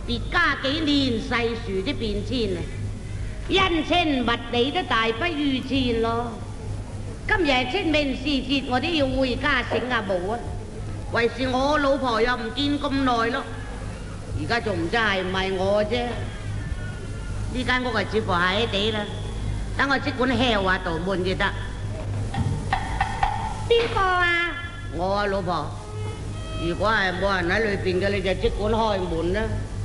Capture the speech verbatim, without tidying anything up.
別家幾年世事的變遷啊，人情物理都大不如前咯。今日清明時節，我都要回家醒下步啊。為是我老婆又唔見咁耐咯，而家仲唔知係唔係我啫？呢間屋係似乎係地啦，等我即管敲下道門就得。邊個啊？我啊，老婆。如果係冇人喺裏邊嘅，你就即管開門啦。